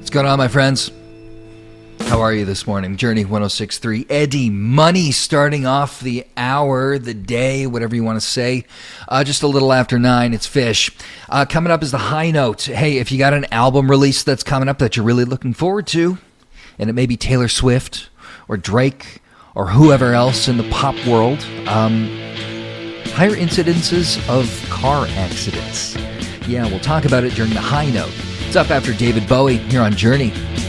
What's going on, my friends? How are you this morning? Journey 106.3. Eddie Money starting off the hour, the day, whatever you want to say. Just a little after 9, it's Fish. Coming up is the high note. Hey, if you got an album release that's coming up that you're really looking forward to, and it may be Taylor Swift or Drake or whoever else in the pop world, higher incidences of car accidents. Yeah, we'll talk about it during the high note. It's up after David Bowie here on Journey.